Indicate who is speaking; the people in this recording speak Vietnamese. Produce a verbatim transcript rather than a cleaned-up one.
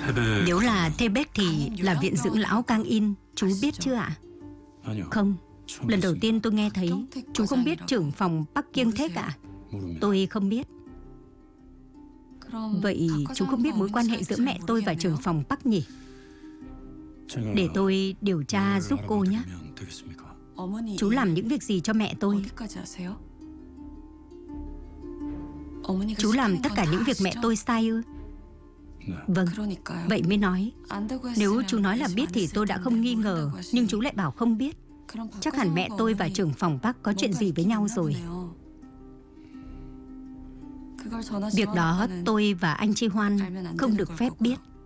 Speaker 1: Nếu là Thebes thì là viện dưỡng lão Kang In, chú biết chưa ạ? Không, lần đầu tiên tôi nghe thấy. Chú không biết trưởng phòng Park Kyung Taek ạ? Tôi không biết. Vậy chú không biết mối quan hệ giữa mẹ tôi và trưởng phòng Park nhỉ? Để tôi điều tra giúp cô nhé. Chú làm những việc gì cho mẹ tôi? Chú làm tất cả những việc mẹ tôi sai ư? Vâng, vậy mới nói. Nếu chú nói là biết thì tôi đã không nghi ngờ. Nhưng chú lại bảo không biết. Chắc hẳn mẹ tôi và trưởng phòng Park có chuyện gì với nhau rồi. Việc đó tôi và anh Chi Hoan không được phép biết.